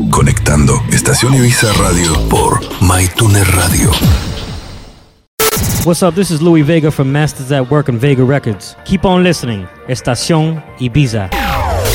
Conectando Estación Ibiza Radio por MyTuner Radio. What's up? This is Louis Vega from Masters at Work and Vega Records. Keep on listening. Estación Ibiza.